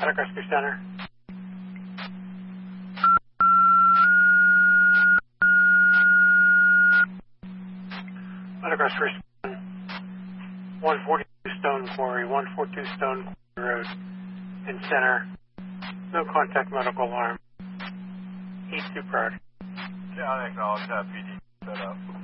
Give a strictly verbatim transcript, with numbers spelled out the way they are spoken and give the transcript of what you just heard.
Medic Rescue Center. Medic Rescue Center. one forty-two Stone Quarry, one forty-two Stone Quarry Road in center. No contact medical alarm. Heat two priority. Yeah, I acknowledge that P D set up.